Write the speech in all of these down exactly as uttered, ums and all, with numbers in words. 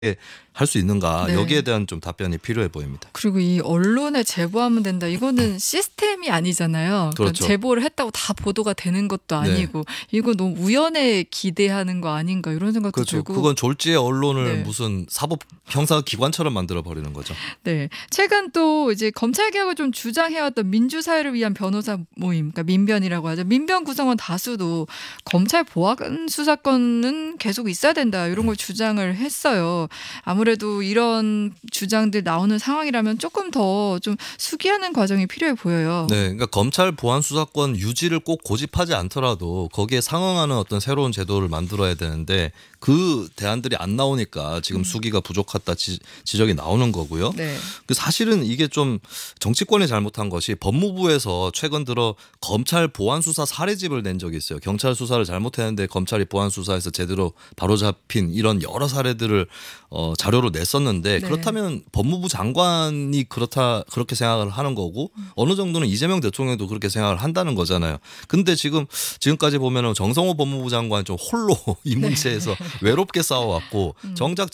할 수 있는가 네. 여기에 대한 좀 답변이 필요해 보입니다. 그리고 이 언론에 제보하면 된다. 이거는 시스템이 아니잖아요. 그러니까 그렇죠. 제보를 했다고 다 보도가 되는 것도 네. 아니고 이거 너무 우연에 기대하는 거 아닌가 이런 생각도 그렇죠. 들고. 그건 졸지에 언론을 네. 무슨 사법 형사 기관처럼 만들어 버리는 거죠. 네. 최근 또 이제 검찰 개혁을 좀 주장해왔던 민주사회를 위한 변호사 모임, 그러니까 민변이라고 하죠. 민변 구성원 다수도 검찰 보안 수사권은 계속 있어야 된다 이런 걸 주장을 했어요. 아무래도 이런 주장들 나오는 상황이라면 조금 더 좀 수기하는 과정이 필요해 보여요. 네, 그러니까 검찰 보안 수사권 유지를 꼭 고집하지 않더라도 거기에 상응하는 어떤 새로운 제도를 만들어야 되는데 그 대안들이 안 나오니까 지금 수기가 부족하다 지, 지적이 나오는 거고요. 네. 그 사실은 이게 좀 정치권이 잘못한 것이 법무부에서 최근 들어 검찰 보안 수사 사례집을 낸 적이 있어요. 경찰 수사를 잘못했는데 검찰이 보안 수사에서 제대로 바로잡힌 이런 여러 사례들을 어, 자료로 냈었는데 네. 그렇다면 법무부 장관이 그렇다 그렇게 생각을 하는 거고 어느 정도는 이재명 대통령도 그렇게 생각을 한다는 거잖아요. 근데 지금 지금까지 보면은 정성호 법무부 장관 좀 홀로 이 문제에서 네. 외롭게 싸워왔고 음. 정작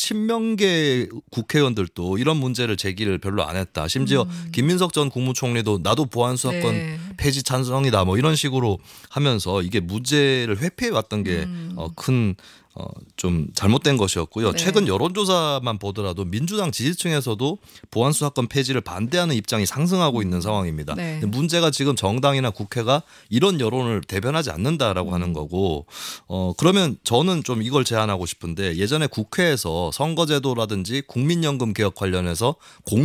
친명계 국회의원들도 이런 문제를 제기를 별로 안 했다. 심지어 음. 김민석 전 국무총리도 나도 보안 수사권 네. 폐지 찬성이다 뭐 이런 식으로 하면서 이게 무죄를 회피해 왔던 게 음. 어, 큰 어, 좀 잘못된 것이었고요. 네. 최근 여론조사만 보더라도 민주당 지지층에서도 보안 수사권 폐지를 반대하는 입장이 상승하고 있는 상황입니다. 네. 근데 문제가 지금 정당이나 국회가 이런 여론을 대변하지 않는다라고 하는 거고 어, 그러면 저는 좀 이걸 제안하고 싶은데 예전에 국회에서 선거제도라든지 국민연금 개혁 관련해서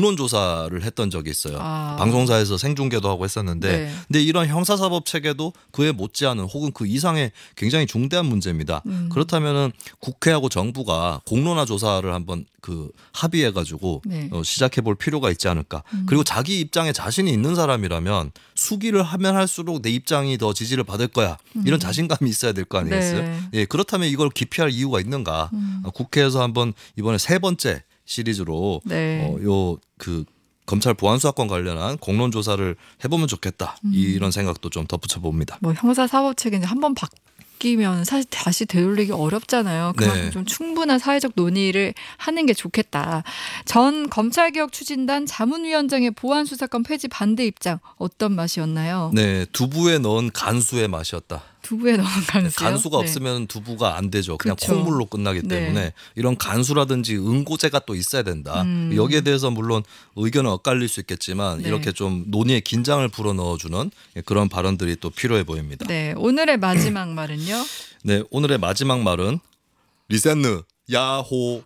공론조사를 했던 적이 있어요. 아. 방송사에서 생중계도 하고 했었는데 네. 근데 이런 형사사법 체계도 그에 못지않은 혹은 그 이상의 굉장히 중대한 문제입니다. 음. 그렇다면은 국회하고 정부가 공론화 조사를 한번 그 합의해가지고 네. 어, 시작해볼 필요가 있지 않을까. 음. 그리고 자기 입장에 자신이 있는 사람이라면 수기를 하면 할수록 내 입장이 더 지지를 받을 거야. 이런 자신감이 있어야 될 거 아니겠어요? 네. 예, 그렇다면 이걸 기피할 이유가 있는가? 음. 어, 국회에서 한번 이번에 세 번째 시리즈로 네. 어, 요 그 검찰 보안 수사권 관련한 공론 조사를 해보면 좋겠다. 음. 이런 생각도 좀 덧붙여 봅니다. 뭐 형사사법체계 이제 한번 바뀌면 사실 다시 되돌리기 어렵잖아요. 그만큼 네. 좀 충분한 사회적 논의를 하는 게 좋겠다. 전 검찰개혁 추진단 자문위원장의 보안 수사권 폐지 반대 입장 어떤 맛이었나요? 네, 두부에 넣은 간수의 맛이었다. 두부에 넣은 간수요? 간수가 네. 없으면 두부가 안 되죠. 그냥 그쵸. 콩물로 끝나기 네. 때문에 이런 간수라든지 응고제가 또 있어야 된다. 음. 여기에 대해서 물론 의견은 엇갈릴 수 있겠지만 네. 이렇게 좀 논의의 긴장을 불어넣어주는 그런 발언들이 또 필요해 보입니다. 네, 오늘의 마지막 말은요. 네, 오늘의 마지막 말은 리센느 야호.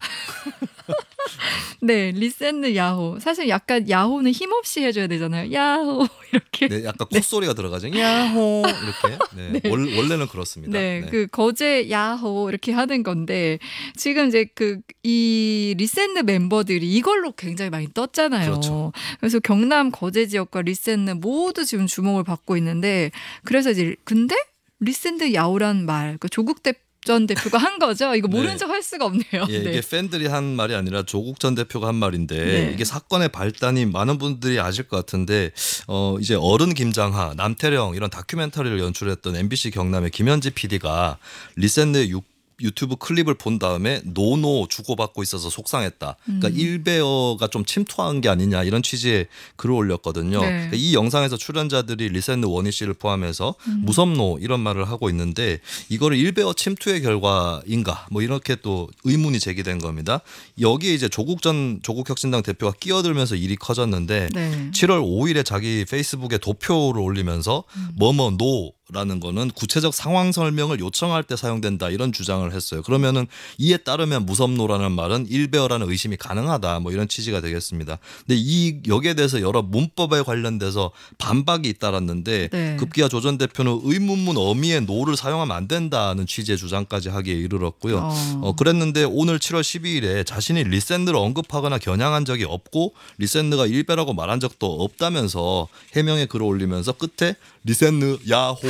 네, 리센느 야호. 사실 약간 야호는 힘없이 해줘야 되잖아요. 야호 이렇게. 네, 약간 콧소리가 들어가죠. 야호 이렇게. 네, 네. 원, 원래는 그렇습니다. 네, 네. 그 거제 야호 이렇게 하는 건데 지금 이제 그 이 리센느 멤버들이 이걸로 굉장히 많이 떴잖아요. 그렇죠. 그래서 경남 거제 지역과 리센느 모두 지금 주목을 받고 있는데 그래서 이제 근데 리센느 야호란 말, 그 조국 대 전 대표가 한 거죠. 이거 모른 네. 척 할 수가 없네요. 예, 네. 이게 팬들이 한 말이 아니라 조국 전 대표가 한 말인데 네. 이게 사건의 발단이 많은 분들이 아실 것 같은데 어 이제 어른 김장하, 남태령 이런 다큐멘터리를 연출했던 엠비씨 경남의 김현지 피디가 리센네 육 유튜브 클립을 본 다음에 노노 주고받고 있어서 속상했다. 그러니까 음. 일베어가 좀 침투한 게 아니냐 이런 취지의 글을 올렸거든요. 네. 그러니까 이 영상에서 출연자들이 리센느 원희 씨를 포함해서 음. 무섭노 이런 말을 하고 있는데 이거를 일베어 침투의 결과인가 뭐 이렇게 또 의문이 제기된 겁니다. 여기에 이제 조국 전 조국혁신당 대표가 끼어들면서 일이 커졌는데 네. 칠월 오일에 자기 페이스북에 도표를 올리면서 음. 뭐뭐 노 라는 거는 구체적 상황 설명을 요청할 때 사용된다 이런 주장을 했어요. 그러면은 이에 따르면 무섭노라는 말은 일베어라는 의심이 가능하다 뭐 이런 취지가 되겠습니다. 근데 이 여기에 대해서 여러 문법에 관련돼서 반박이 잇따랐는데 네. 급기야 조 전 대표는 의문문 어미의 노를 사용하면 안 된다는 취지의 주장까지 하기에 이르렀고요. 어. 어, 그랬는데 오늘 칠월 십이일에 자신이 리센느를 언급하거나 겨냥한 적이 없고 리센느가 일베라고 말한 적도 없다면서 해명의 글을 올리면서 끝에 리센느 야호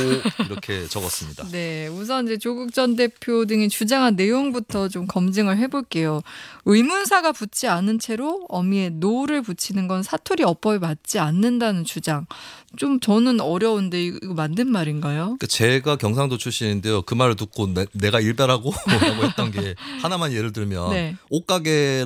이렇게 적었습니다. 네, 우선 이제 조국 전 대표 등이 주장한 내용부터 좀 검증을 해볼게요. 의문사가 붙지 않은 채로 어미에 노를 붙이는 건 사투리 어법에 맞지 않는다는 주장. 좀 저는 어려운데 이거 맞는 말인가요? 그러니까 제가 경상도 출신인데요. 그 말을 듣고 내, 내가 일배라고 라고 했던 게 하나만 예를 들면 네. 옷가게